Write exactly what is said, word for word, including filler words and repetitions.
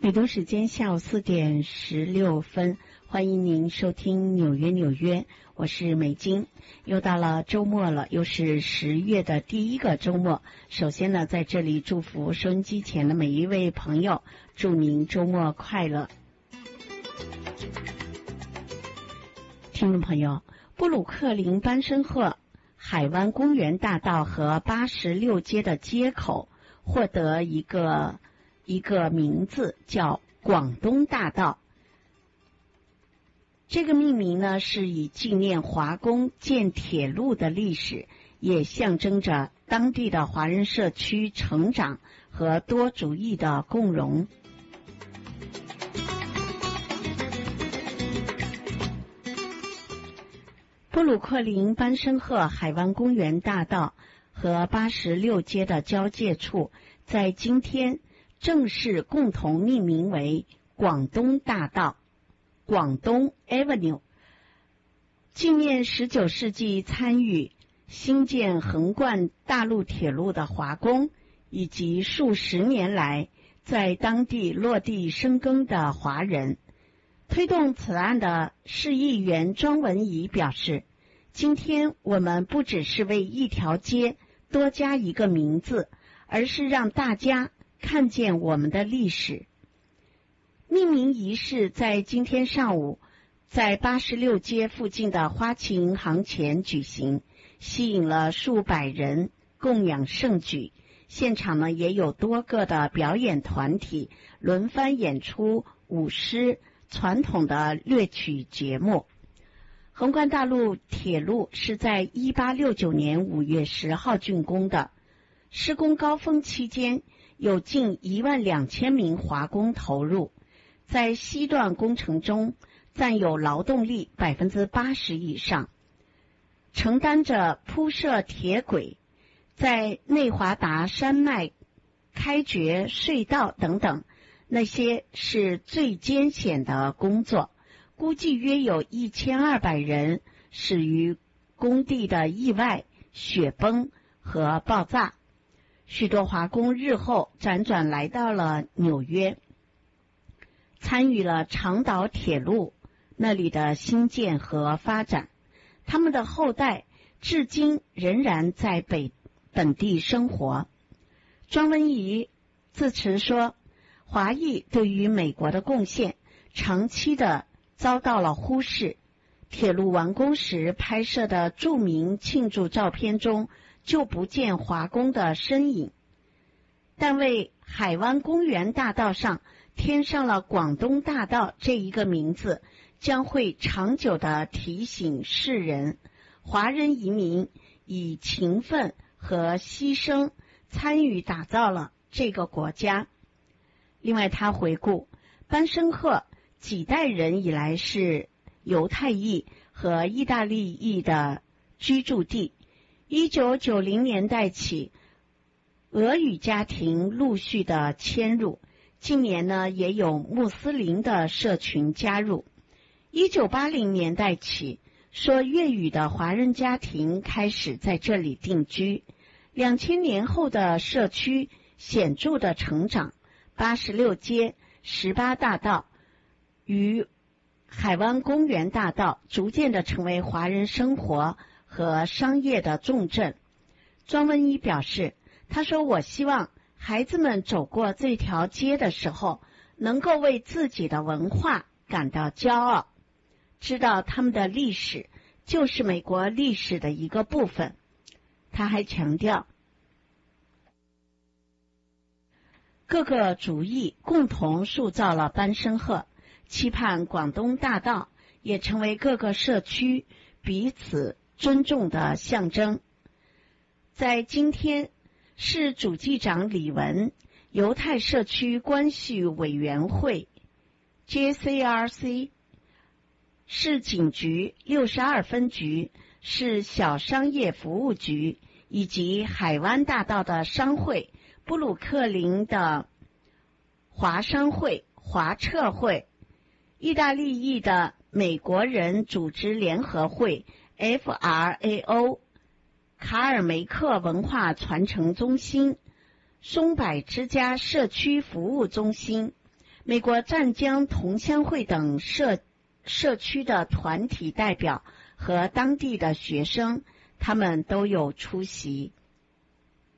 北京时间下午四点十六分，欢迎您收听纽约纽约，我是美金。又到了周末了，又是十月的第一个周末。首先呢，在这里祝福收音机前的每一位朋友，祝您周末快乐。听众朋友，布鲁克林班申赫海湾公园大道和八十六街的街口获得一个一个名字，叫广东大道。这个命名呢，是以纪念华工建铁路的历史，也象征着当地的华人社区成长和多族裔的共荣。布鲁克林班申赫海湾公园大道和八十六街的交界处，在今天正式共同命名为广东大道 广东 Avenue， 纪念十九世纪参与兴建横贯大陆铁路的华工，以及数十年来在当地落地生根的华人。推动此案的市议员庄文仪表示，今天我们不只是为一条街多加一个名字，而是让大家看见我们的历史。命名仪式在今天上午在八十六街附近的花旗银行前举行，吸引了数百人供养圣举。现场呢也有多个的表演团体轮番演出舞狮、传统的乐曲节目。横贯大陆铁路是在一八六九年五月十号竣工的，施工高峰期间有近一万两千名华工投入，在西段工程中占有劳动力百分之八十以上，承担着铺设铁轨、在内华达山脉开掘隧道等等，那些是最艰险的工作。估计约有一千二百人死于工地的意外、雪崩和爆炸。许多华工日后辗转来到了纽约，参与了长岛铁路那里的兴建和发展。他们的后代至今仍然在北本地生活。庄文仪自持说，华裔对于美国的贡献长期的遭到了忽视。铁路完工时拍摄的著名庆祝照片中就不见华工的身影，但为海湾公园大道上添上了广东大道这一个名字，将会长久地提醒世人，华人移民以勤奋和牺牲参与打造了这个国家。另外，他回顾班申赫几代人以来是犹太裔和意大利裔的居住地。一九九零年代起，俄语家庭陆续的迁入，近年呢也有穆斯林的社群加入。一九八零年代起，说粤语的华人家庭开始在这里定居。两千年后的社区显著的成长，八十六街、十八大道与海湾公园大道逐渐的成为华人生活和商业的重镇。庄文仪表示，他说，我希望孩子们走过这条街的时候，能够为自己的文化感到骄傲，知道他们的历史就是美国历史的一个部分。他还强调，各个族裔共同塑造了班申赫，期盼广东大道也成为各个社区彼此尊重的象征。在今天，市主计长李文、犹太社区关系委员会 J C R C、 市警局六十二分局、市小商业服务局以及海湾大道的商会、布鲁克林的华商会、华撤会、意大利裔的美国人组织联合会 F R A O、 卡尔梅克文化传承中心、松柏之家社区服务中心、 美国湛江同乡会等社社区的团体代表和当地的学生，他们都有出席。